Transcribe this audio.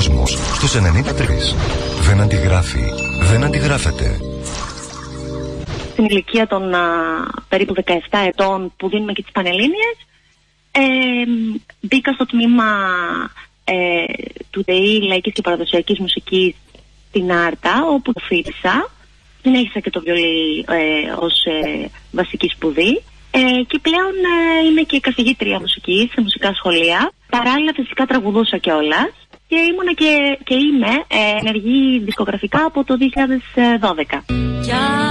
κόσμος στους 93. Δεν αντιγράφει, δεν αντιγράφεται. Στην ηλικία των περίπου 17 ετών που δίνουμε και τις Πανελλήνιες, μπήκα στο τμήμα του ΔΕΗ Λαϊκής και Παραδοσιακής Μουσικής στην Άρτα, όπου το φοιτήσα. Συνέχισα και το βιολί ως βασική σπουδή. Και πλέον είμαι και καθηγήτρια μουσικής σε μουσικά σχολεία. Παράλληλα φυσικά τραγουδούσα κιόλας και ήμουνα και είμαι ενεργή δισκογραφικά από το 2012.